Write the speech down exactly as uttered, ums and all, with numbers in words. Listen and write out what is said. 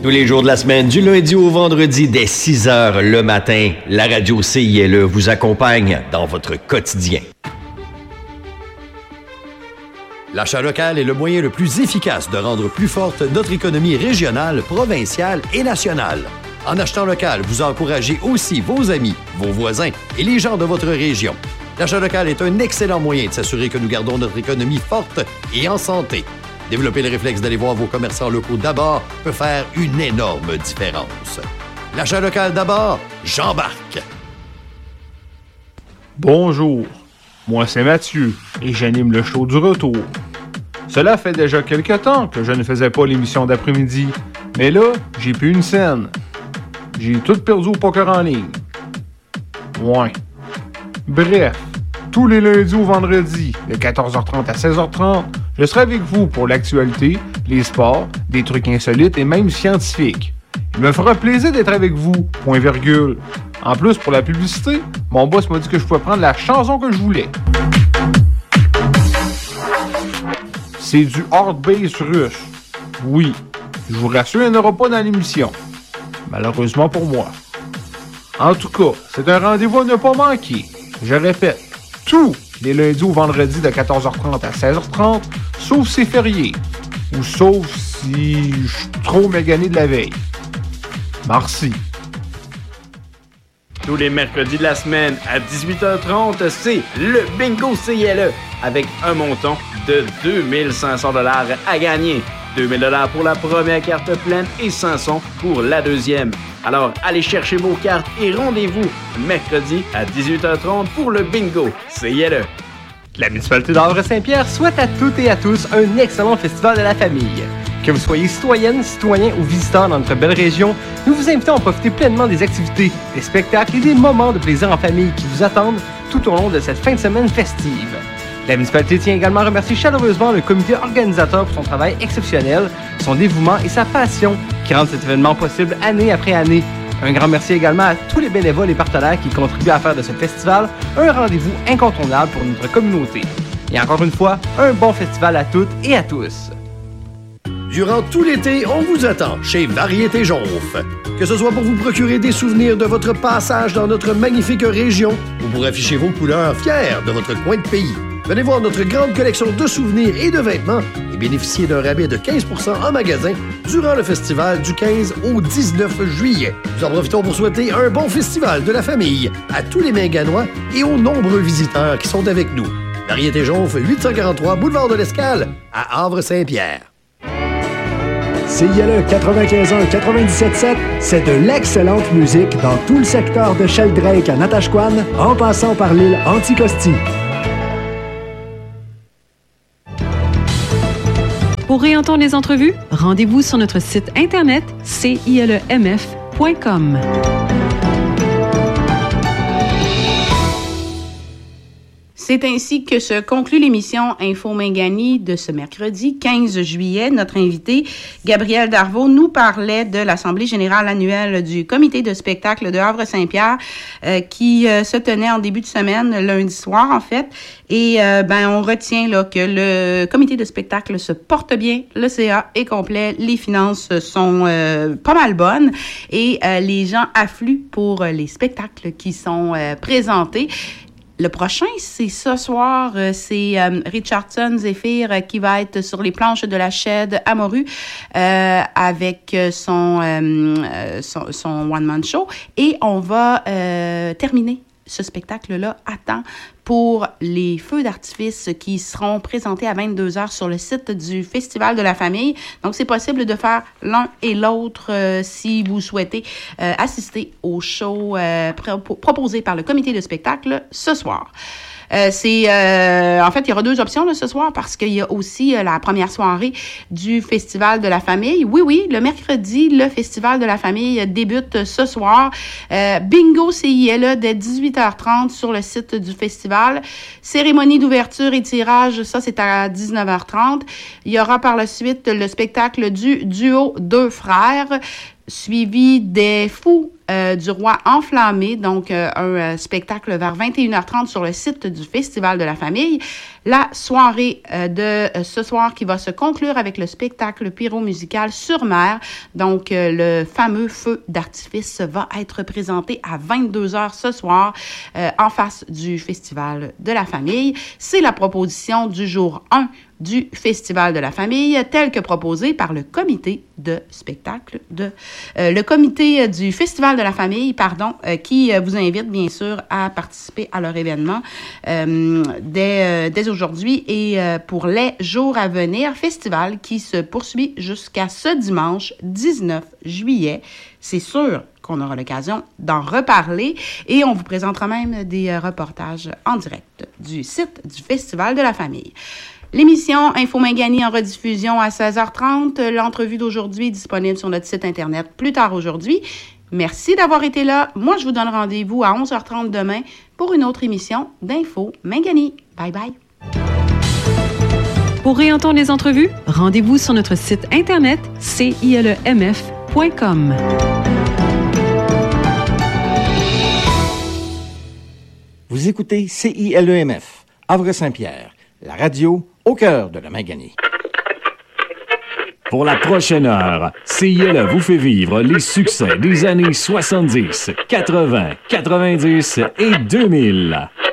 Tous les jours de la semaine, du lundi au vendredi, dès six heures le matin, la radio C I L E vous accompagne dans votre quotidien. L'achat local est le moyen le plus efficace de rendre plus forte notre économie régionale, provinciale et nationale. En achetant local, vous encouragez aussi vos amis, vos voisins et les gens de votre région. L'achat local est un excellent moyen de s'assurer que nous gardons notre économie forte et en santé. Développer le réflexe d'aller voir vos commerçants locaux d'abord peut faire une énorme différence. L'achat local d'abord, j'embarque. Bonjour, moi c'est Mathieu et j'anime le show du retour. Cela fait déjà quelque temps que je ne faisais pas l'émission d'après-midi, mais là, j'ai plus une scène. J'ai tout perdu au poker en ligne. Ouais. Bref, tous les lundis au vendredi, de quatorze heures trente à seize heures trente, je serai avec vous pour l'actualité, les sports, des trucs insolites et même scientifiques. Il me fera plaisir d'être avec vous, point virgule. En plus, pour la publicité, mon boss m'a dit que je pouvais prendre la chanson que je voulais. C'est du hard bass russe. Oui, je vous rassure, il n'y en aura pas dans l'émission. Malheureusement pour moi. En tout cas, c'est un rendez-vous à ne pas manquer. Je répète, tous les lundis au vendredi de quatorze heures trente à seize heures trente, sauf si c'est férié. Ou sauf si je suis trop magané de la veille. Merci. Tous les mercredis de la semaine à dix-huit heures trente, c'est le Bingo C I L E avec un montant de deux mille cinq cents dollars à gagner. deux mille dollars pour la première carte pleine et cinq cents pour la deuxième. Alors, allez chercher vos cartes et rendez-vous mercredi à dix-huit heures trente pour le Bingo C I L E. La municipalité d'Havre-Saint-Pierre souhaite à toutes et à tous un excellent festival de la famille. Que vous soyez citoyenne, citoyen ou visiteur dans notre belle région, nous vous invitons à profiter pleinement des activités, des spectacles et des moments de plaisir en famille qui vous attendent tout au long de cette fin de semaine festive. La municipalité tient également à remercier chaleureusement le comité organisateur pour son travail exceptionnel, son dévouement et sa passion qui rendent cet événement possible année après année. Un grand merci également à tous les bénévoles et partenaires qui contribuent à faire de ce festival un rendez-vous incontournable pour notre communauté. Et encore une fois, un bon festival à toutes et à tous. Durant tout l'été, on vous attend chez Variété Jonf. Que ce soit pour vous procurer des souvenirs de votre passage dans notre magnifique région ou pour afficher vos couleurs fiers de votre coin de pays. Venez voir notre grande collection de souvenirs et de vêtements et bénéficiez d'un rabais de quinze pour cent en magasin durant le festival du quinze au dix-neuf juillet. Nous en profitons pour souhaiter un bon festival de la famille à tous les Minganois et aux nombreux visiteurs qui sont avec nous. Variété Jonf, huit cent quarante-trois Boulevard de l'Escale à Havre-Saint-Pierre. C I L E quatre-vingt-quinze un quatre-vingt-dix-sept sept, c'est de l'excellente musique dans tout le secteur de Sheldrake à Natashquan, en passant par l'île Anticosti. Pour réentendre les entrevues, rendez-vous sur notre site internet c i l e m f point com. C'est ainsi que se conclut l'émission Info Mingani de ce mercredi quinze juillet. Notre invité, Gabriel Darvaux, nous parlait de l'Assemblée générale annuelle du comité de spectacle de Havre-Saint-Pierre euh, qui euh, se tenait en début de semaine, lundi soir en fait. Et euh, ben on retient là que le comité de spectacle se porte bien, le C A est complet, les finances sont euh, pas mal bonnes et euh, les gens affluent pour euh, les spectacles qui sont euh, présentés. Le prochain, c'est ce soir, euh, c'est euh, Richardson Zephyr euh, qui va être sur les planches de la Shed à Morue euh, avec son, euh, son, son one-man show. Et on va euh, terminer ce spectacle-là à temps pour les feux d'artifice qui seront présentés à vingt-deux heures sur le site du Festival de la Famille. Donc, c'est possible de faire l'un et l'autre euh, si vous souhaitez euh, assister au show euh, pro- proposé par le comité de spectacle ce soir. Euh, c'est euh, en fait, il y aura deux options là, ce soir parce qu'il y a aussi euh, la première soirée du Festival de la Famille. Oui, oui, le mercredi, le Festival de la Famille débute ce soir. Euh, Bingo C I L E dès dix-huit heures trente sur le site du festival. Cérémonie d'ouverture et tirage, ça c'est à dix-neuf heures trente. Il y aura par la suite le spectacle du duo Deux Frères, suivi des Fous euh, du Roi enflammé, donc euh, un euh, spectacle vers vingt et une heures trente sur le site du Festival de la famille. La soirée euh, de euh, ce soir qui va se conclure avec le spectacle pyro-musical sur mer. Donc, euh, le fameux feu d'artifice va être présenté à vingt-deux heures ce soir euh, en face du Festival de la famille. C'est la proposition du jour un du Festival de la famille, tel que proposé par le comité de spectacle de euh, le comité du Festival de la famille, pardon, euh, qui euh, vous invite bien sûr à participer à leur événement euh, dès, euh, dès aujourd'hui et euh, pour les jours à venir. Festival qui se poursuit jusqu'à ce dimanche dix-neuf juillet. C'est sûr qu'on aura l'occasion d'en reparler et on vous présentera même des euh, reportages en direct du site du Festival de la famille. L'émission Info Mangani en rediffusion à seize heures trente. L'entrevue d'aujourd'hui est disponible sur notre site Internet plus tard aujourd'hui. Merci d'avoir été là. Moi, je vous donne rendez-vous à onze heures trente demain pour une autre émission d'Info Mangani. Bye bye. Pour réentendre les entrevues, rendez-vous sur notre site Internet c i l e m f point com. Vous écoutez C I L E M F, Havre-Saint-Pierre, la radio au cœur de la Mangani. Pour la prochaine heure, C I L E vous fait vivre les succès des années soixante-dix, quatre-vingts, quatre-vingt-dix et deux mille.